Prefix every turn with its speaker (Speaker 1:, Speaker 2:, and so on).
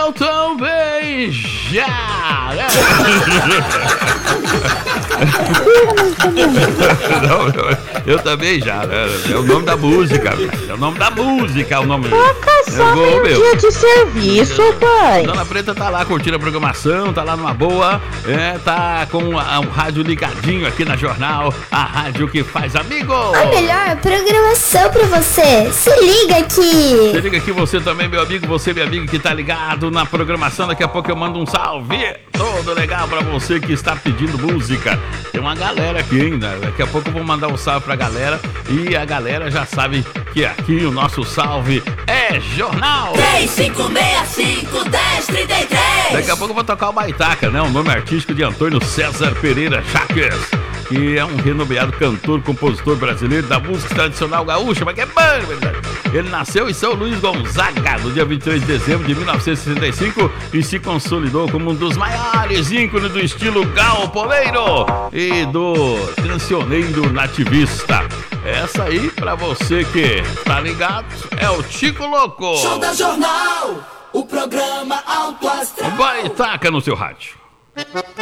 Speaker 1: Eu também já! Não, eu também já, né? É o nome da música, é o nome da música, o nome.
Speaker 2: Toca só dia de serviço, pai.
Speaker 1: Dona Preta tá lá curtindo a programação, tá lá numa boa, tá com o rádio ligadinho aqui na Jornal, a rádio que faz amigo.
Speaker 3: A melhor programação pra você, se liga aqui.
Speaker 1: Se liga aqui você também, meu amigo, você, minha amiga que tá ligado na programação, daqui a pouco eu mando um salve todo legal pra você que está pedindo música. Tem uma galera aqui ainda, daqui a pouco eu vou mandar um salve pra galera e a galera já sabe que aqui o nosso salve é Jornal
Speaker 4: 3565-1033.
Speaker 1: Daqui a pouco eu vou tocar o Baitaca, né? O nome artístico de Antônio César Pereira Chagas, que é um renomeado cantor, compositor brasileiro da música tradicional gaúcha, mas que é bom, verdade. Ele nasceu em São Luís Gonzaga no dia 23 de dezembro de 1965 e se consolidou como um dos maiores ícones do estilo galponeiro e do cancioneiro nativista. Essa aí, pra você que tá ligado, é o Tico Louco.
Speaker 4: Show da Jornal, o programa Alto Astral.
Speaker 1: Baitaca no seu rádio.